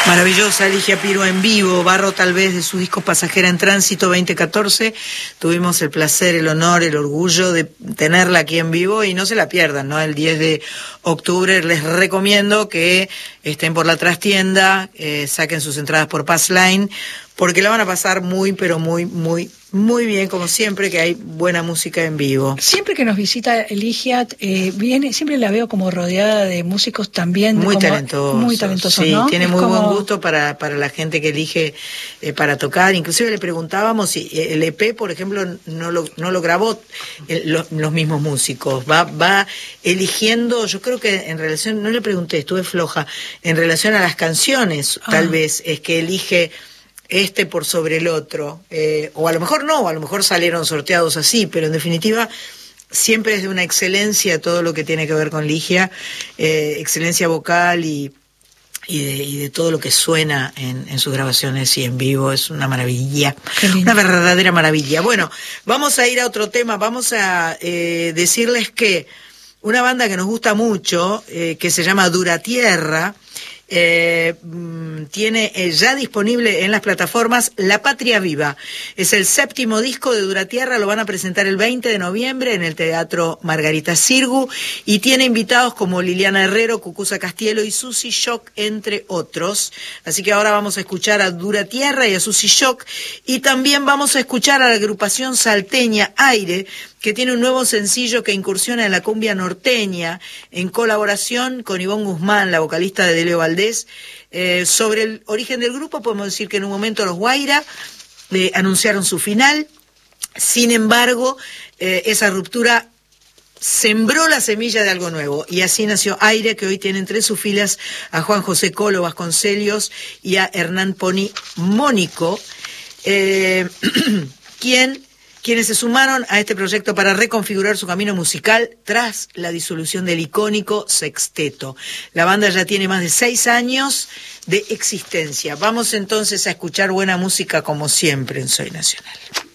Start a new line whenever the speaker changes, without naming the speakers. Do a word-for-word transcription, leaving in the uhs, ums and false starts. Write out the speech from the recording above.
Maravillosa Ligia Piro en vivo, Barro tal vez de su disco Pasajera en Tránsito veinte catorce. Tuvimos el placer, el honor, el orgullo de tenerla aquí en vivo y no se la pierdan, ¿no? El diez de octubre les recomiendo que estén por la trastienda, eh, saquen sus entradas por Passline, porque la van a pasar muy, pero muy, muy, muy bien, como siempre, que hay buena música en vivo.
Siempre que nos visita Ligia, eh, viene, siempre la veo como rodeada de músicos también.
Muy
como,
talentosos.
Muy talentosos,
sí,
¿no?
tiene
es
muy
como...
buen gusto para, para la gente que elige eh, para tocar. Inclusive le preguntábamos si el E P, por ejemplo, no lo, no lo grabó el, los, los mismos músicos. Va, va eligiendo, yo creo que en relación, no le pregunté, estuve floja, en relación a las canciones, ah. tal vez, es que elige este por sobre el otro, eh, o a lo mejor no, a lo mejor salieron sorteados así, pero en definitiva siempre es de una excelencia todo lo que tiene que ver con Ligia, eh, excelencia vocal y, y, de, y de todo lo que suena en, en sus grabaciones y en vivo, es una maravilla, una verdadera maravilla. Bueno, vamos a ir a otro tema, vamos a eh, decirles que una banda que nos gusta mucho, eh, que se llama Dura Tierra, Eh, tiene eh, ya disponible en las plataformas La Patria Viva. Es el séptimo disco de Dura Tierra, lo van a presentar el veinte de noviembre en el Teatro Margarita Sirgu y tiene invitados como Liliana Herrero, Cucuza Castielo y Susi Shock, entre otros. Así que ahora vamos a escuchar a Dura Tierra y a Susi Shock y también vamos a escuchar a la agrupación salteña Aire, que tiene un nuevo sencillo que incursiona en la cumbia norteña, en colaboración con Ivonne Guzmán, la vocalista de Delio Valdés. Eh, sobre el origen del grupo, podemos decir que en un momento los Guaira eh, anunciaron su final. Sin embargo, eh, esa ruptura sembró la semilla de algo nuevo, y así nació Aire, que hoy tiene entre sus filas a Juan José Colo Vasconcelos y a Hernán Poni Mónico, eh, quien... quienes se sumaron a este proyecto para reconfigurar su camino musical tras la disolución del icónico Sexteto. La banda ya tiene más de seis años de existencia. Vamos entonces a escuchar buena música como siempre en Soy Nacional.